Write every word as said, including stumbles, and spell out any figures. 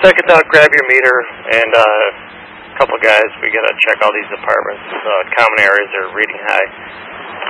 second out, grab your meter, and uh, a couple guys, we got to check all these apartments. Uh, common areas are reading high.